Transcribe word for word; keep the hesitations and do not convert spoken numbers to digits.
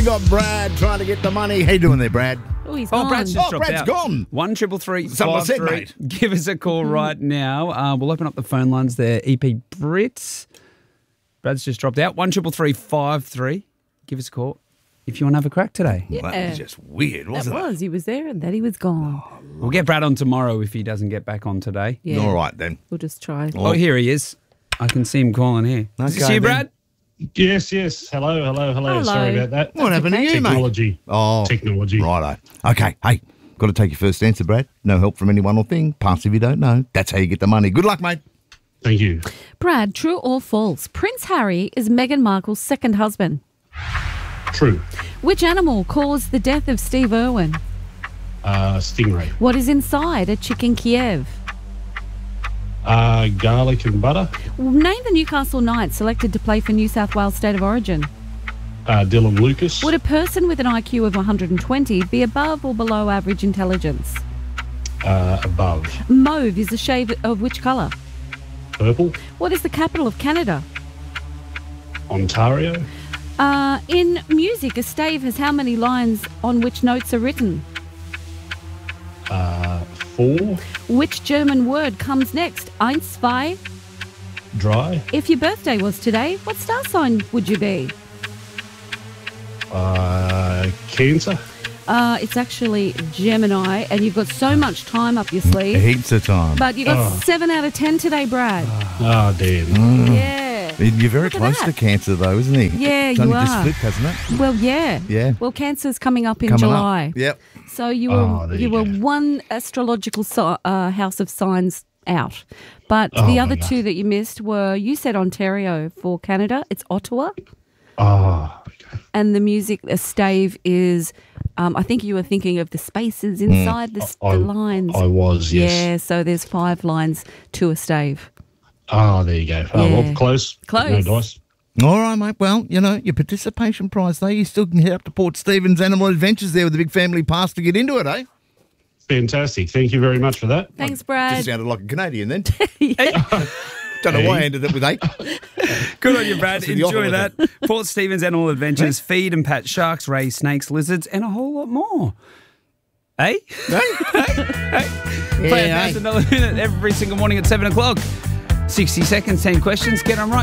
got Brad trying to get the money. How you doing there, Brad? Oh, he's Oh, gone. Brad's just Oh, dropped Brad's out. gone. One triple three Something I five said, three. mate. Give us a call right now. Uh, we'll open up the phone lines there. E P Brits. Brad's just dropped out. One triple three five three. Give us a call if you want to have a crack today. Well, that Yeah. was just weird, That wasn't it? was. He was there and then he was gone. We'll get Brad on tomorrow if he doesn't get back on today. Yeah. All right, then. We'll just try. Oh, here he is. I can see him calling here. Is this Okay, you, then. Brad? Yes, yes. Hello, hello, hello. Hello. Sorry about that. What happened to you, mate? Technology. Oh, Technology. righto. Okay, hey, got to take your first answer, Brad. No help from anyone or thing. Pass if you don't know. That's how you get the money. Good luck, mate. Thank you. Brad, true or false? Prince Harry is Meghan Markle's second husband. True. Which animal caused the death of Steve Irwin? Uh, stingray. What is inside a chicken Kiev? Uh, garlic and butter. Name the Newcastle Knights selected to play for New South Wales State of Origin. Uh, Dylan Lucas. Would a person with an I Q of one hundred twenty be above or below average intelligence? Uh, above. Mauve is a shade of which colour? Purple. What is the capital of Canada? Ontario. Uh, in music, a stave has how many lines on which notes are written? Uh, four. Which German word comes next? Eins, zwei. Dry. If your birthday was today, what star sign would you be? Uh, cancer. Uh, it's actually Gemini, and you've got so much time up your sleeve. Heaps of time. But you got Oh. seven out of ten today, Brad. Oh, damn. Yeah. You're very Look at close that. to cancer, though, isn't he? Yeah, it's you only just are. flipped, hasn't it? Well, yeah. Yeah. Well, Cancer's coming up in Coming July. up. Yep. So you were Oh, there you you were go. one astrological si- uh, house of signs out, but Oh, the my other God. two that you missed were you said Ontario for Canada. It's Ottawa, Oh, okay. and the music a stave is. Um, I think you were thinking of the spaces inside the, s- I, the lines. I was, yes. Yeah, so there's five lines to a stave. Oh, there you go. Oh, Yeah. well, close. Close. No dice. All right, mate. Well, you know, your participation prize, though, you still can head up to Port Stephens Animal Adventures there with a big family pass to get into it, eh? Fantastic. Thank you very much for that. Thanks, Brad. Just sounded like a Canadian then. Don't know why I ended up with eight. Good on you, Brad. That's the offer Enjoy with that. Port Stephens Animal Adventures. Feed and pat sharks, raise snakes, lizards, and a whole lot more. Eh? No? Play a Yeah, thousand dollar minute every single morning at seven o'clock. sixty seconds, ten questions. Get them right.